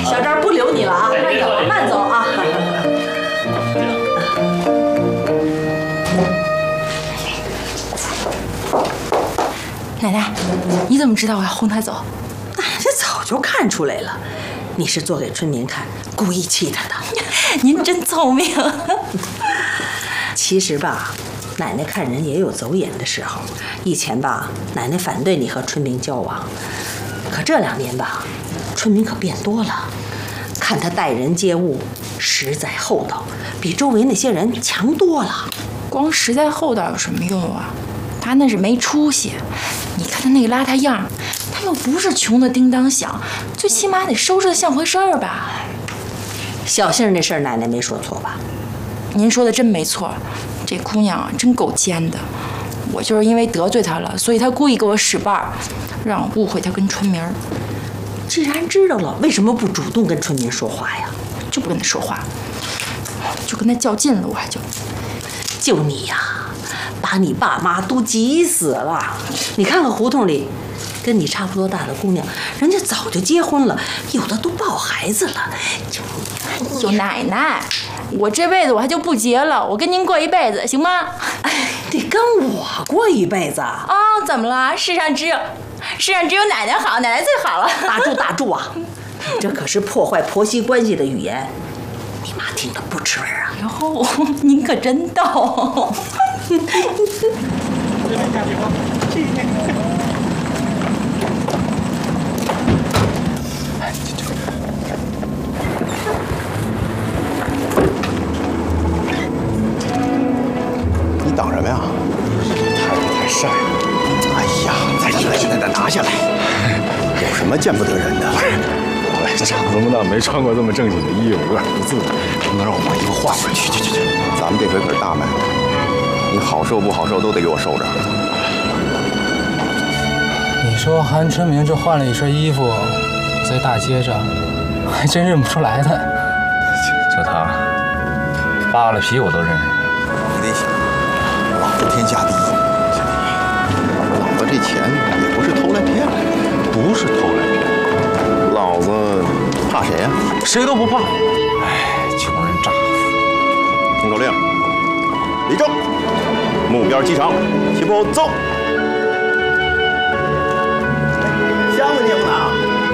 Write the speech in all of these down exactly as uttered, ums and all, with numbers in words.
小张不留你了啊，慢走，慢走啊。 奶奶，你怎么知道我要哄他走？ 奶奶早就看出来了，你是做给春明看，故意气他的。 您真聪明。 其实吧，奶奶看人也有走眼的时候。以前吧，奶奶反对你和春明交往，可这两年吧，春明可变多了。看他待人接物，实在厚道，比周围那些人强多了。 光实在厚道有什么用啊？他那是没出息。你看他那个邋遢样，他又不是穷的叮当响，最起码得收拾得像回事儿吧。 小杏那事儿，奶奶没说错吧？ 您说的真没错，这姑娘啊，真够奸的。我就是因为得罪她了，所以她故意给我使绊儿，让我误会她跟春明儿。 既然知道了，为什么不主动跟春明说话呀？ 就不跟他说话，就跟他较劲了，我还就…… 就你呀，把你爸妈都急死了。你看看胡同里，跟你差不多大的姑娘，人家早就结婚了，有的都抱孩子了。就你， 就奶奶，我这辈子我还就不结了，我跟您过一辈子，行吗？ 哎，得跟我过一辈子啊！ 哦，怎么了？世上只有世上只有奶奶好，奶奶最好了。 打住打住啊！这可是破坏婆媳关系的语言，你妈听了不吃味啊！ 哟，您可真逗。 你等什么呀？ 太阳太晒了。 哎呀，再来来来，拿下来！有什么见不得人的？ 我长这么大没穿过这么正经的衣服，有点不自在。 不能让我把衣服换回去。去去去！咱们这回可是大买卖，你好受不好受都得给我收着。 你说韩春明这换了一身衣服，在大街上，还真认不出来他。 就他，扒了皮我都认识。 你得想，老子天下第一，老子这钱也不是偷来骗来的， 不是偷来骗， 老子怕谁呀？ 谁都不怕。哎，穷人乍富。 听口令，立正，目标机场，齐步走。吓唬你们呢？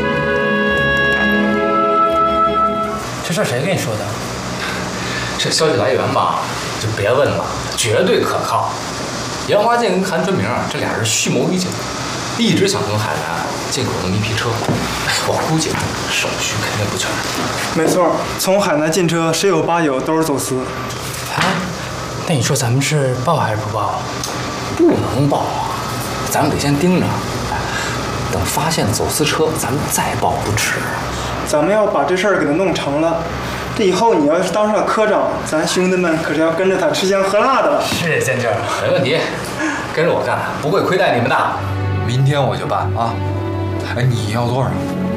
这事谁跟你说的？ 这消息来源吧，就别问了，绝对可靠。严华健跟韩春明这俩人蓄谋已久，一直想从海南进口那么一批车。我估计手续肯定不全。 没错，从海南进车十有八九都是走私。 哎，那你说咱们是报还是不报？ 不能报啊，咱们得先盯着，等发现走私车，咱们再报不迟。 咱们要把这事儿给他弄成了，这以后你要是当上了科长，咱兄弟们可是要跟着他吃香喝辣的了。 是先生， 没问题，跟着我干，不会亏待你们的。 明天我就办啊！哎，你要多少？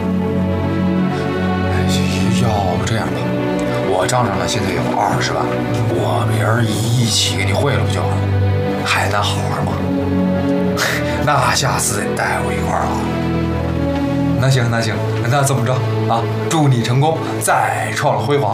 哎，要不这样吧，我账上呢现在有二十万，我明儿一起给你汇了不就完了？海南好玩吗？那下次得带我一块儿啊！那行那行，那这么着啊，祝你成功，再创辉煌。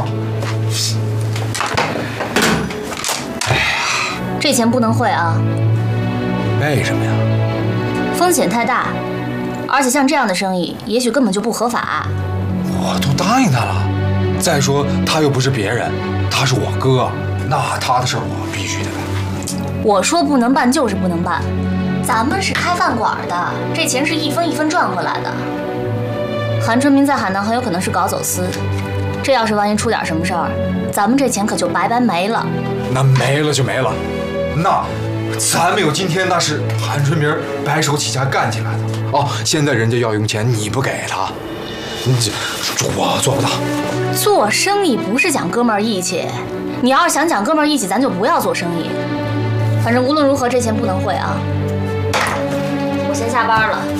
哎呀， 这钱不能汇啊！ 为什么呀？ 风险太大，而且像这样的生意，也许根本就不合法。 我都答应他了。再说他又不是别人，他是我哥，那他的事儿我必须得办。 我说不能办就是不能办，咱们是开饭馆的，这钱是一分一分赚回来的。韩春明在海南很有可能是搞走私，这要是万一出点什么事儿，咱们这钱可就白白没了。 那没了就没了，那咱们有今天，那是韩春明白手起家干起来的哦。现在人家要用钱，你不给他，你这我做不到。 做生意不是讲哥们儿义气，你要是想讲哥们儿义气，咱就不要做生意。反正无论如何，这钱不能汇啊。我先下班了。